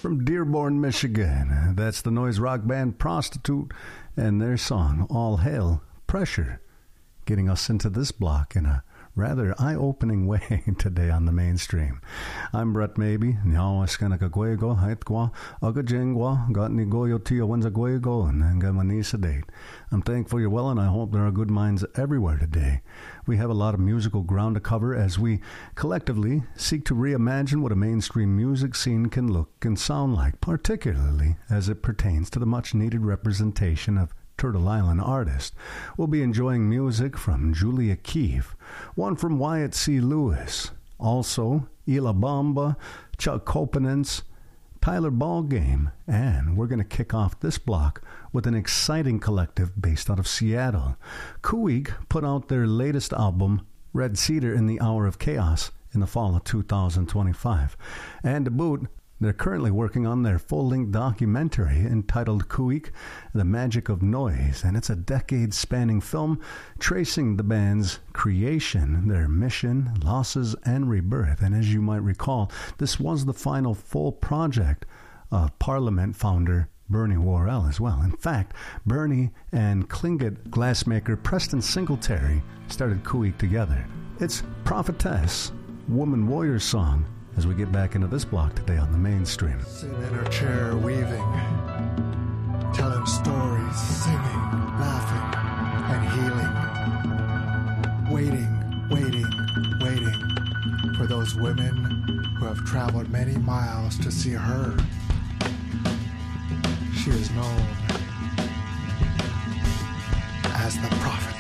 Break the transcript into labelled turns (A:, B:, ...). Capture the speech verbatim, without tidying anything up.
A: from Dearborn, Michigan. That's the noise rock band Prostitute and their song, All Hail Pressure, getting us into this block in a rather eye-opening way today on the mainstream. I'm Brett Maybe. I'm thankful you're well, and I hope there are good minds everywhere today. We have a lot of musical ground to cover as we collectively seek to reimagine what a mainstream music scene can look and sound like, particularly as it pertains to the much-needed representation of Turtle Island artist. We'll be enjoying music from Julia Keefe, one from Wyatt C. Lewis, also Ila Bamba, Chuck Kopanens, Tyler Ballgame, and we're going to kick off this block with an exciting collective based out of Seattle. Kuik put out their latest album, Red Cedar in the Hour of Chaos, in the fall of two thousand twenty-five. And to boot, they're currently working on their full-length documentary entitled Kuik, The Magic of Noise, and it's a decade-spanning film tracing the band's creation, their mission, losses, and rebirth. And as you might recall, this was the final full project of Parliament founder Bernie Worrell as well. In fact, Bernie and Tlingit glassmaker Preston Singletary started Kuik together. It's Prophetess, Woman Warrior song, as we get back into this block today on the mainstream.
B: Sitting in her chair, weaving, telling stories, singing, laughing, and healing. Waiting, waiting, waiting for those women who have traveled many miles to see her. She is known as the Prophet.